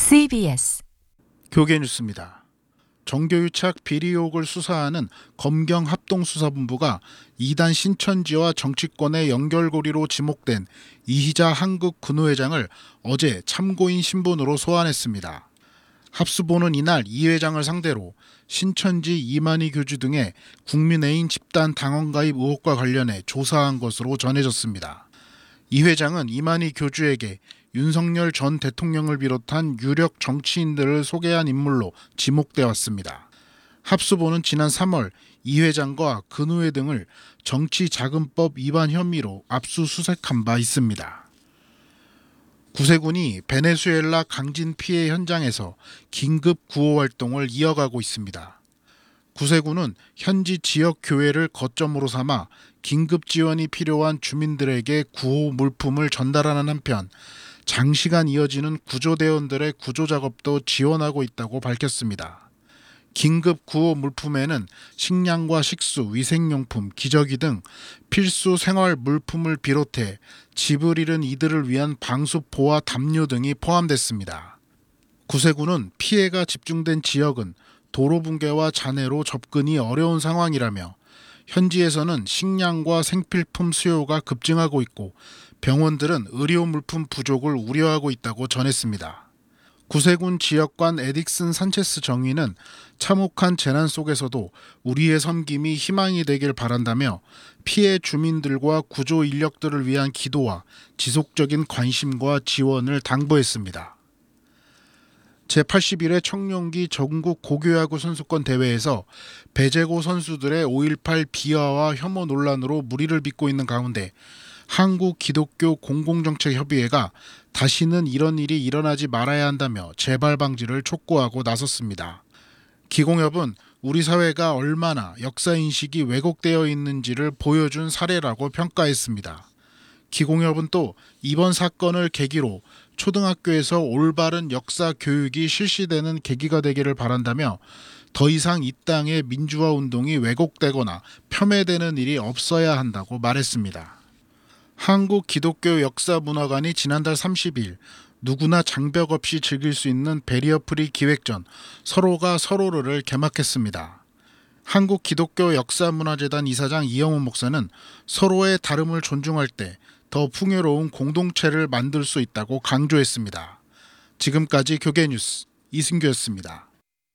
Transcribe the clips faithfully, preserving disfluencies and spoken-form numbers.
씨비에스 교계 뉴스입니다. 정교유착 비리 의혹을 수사하는 검경합동수사본부가 이단 신천지와 정치권의 연결고리로 지목된 이희자 한국군의회장을 어제 참고인 신분으로 소환했습니다. 합수본은 이날 이 회장을 상대로 신천지 이만희 교주 등의 국민의힘 집단 당원 가입 의혹과 관련해 조사한 것으로 전해졌습니다. 이 회장은 이만희 교주에게 윤석열 전 대통령을 비롯한 유력 정치인들을 소개한 인물로 지목돼 왔습니다. 합수본은 지난 삼월 이 회장과 근의회 등을 정치자금법 위반 혐의로 압수수색한 바 있습니다. 구세군이 베네수엘라 강진 피해 현장에서 긴급 구호 활동을 이어가고 있습니다. 구세군은 현지 지역 교회를 거점으로 삼아 긴급 지원이 필요한 주민들에게 구호 물품을 전달하는 한편 장시간 이어지는 구조대원들의 구조 작업도 지원하고 있다고 밝혔습니다. 긴급 구호 물품에는 식량과 식수, 위생용품, 기저귀 등 필수 생활 물품을 비롯해 집을 잃은 이들을 위한 방수포와 담요 등이 포함됐습니다. 구세군은 피해가 집중된 지역은 도로 붕괴와 잔해로 접근이 어려운 상황이라며 현지에서는 식량과 생필품 수요가 급증하고 있고 병원들은 의료 물품 부족을 우려하고 있다고 전했습니다. 구세군 지역관 에딕슨 산체스 정의는 참혹한 재난 속에서도 우리의 섬김이 희망이 되길 바란다며 피해 주민들과 구조 인력들을 위한 기도와 지속적인 관심과 지원을 당부했습니다. 제팔십일 회 청룡기 전국 고교야구 선수권 대회에서 배제고 선수들의 오일팔 비하와 혐오 논란으로 물의를 빚고 있는 가운데 한국기독교 공공정책협의회가 다시는 이런 일이 일어나지 말아야 한다며 재발 방지를 촉구하고 나섰습니다. 기공협은 우리 사회가 얼마나 역사인식이 왜곡되어 있는지를 보여준 사례라고 평가했습니다. 기공협은 또 이번 사건을 계기로 초등학교에서 올바른 역사 교육이 실시되는 계기가 되기를 바란다며 더 이상 이 땅의 민주화 운동이 왜곡되거나 폄훼되는 일이 없어야 한다고 말했습니다. 한국기독교역사문화관이 지난달 삼십 일 누구나 장벽 없이 즐길 수 있는 베리어프리 기획전 서로가 서로를 개막했습니다. 한국기독교역사문화재단 이사장 이영훈 목사는 서로의 다름을 존중할 때 더 풍요로운 공동체를 만들 수 있다고 강조했습니다. 지금까지 교계 뉴스 이승규였습니다.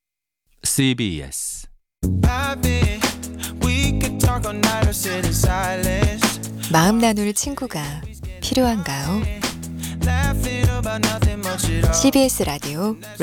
씨비에스 마음 나눌 친구가 필요한가요? 씨비에스 라디오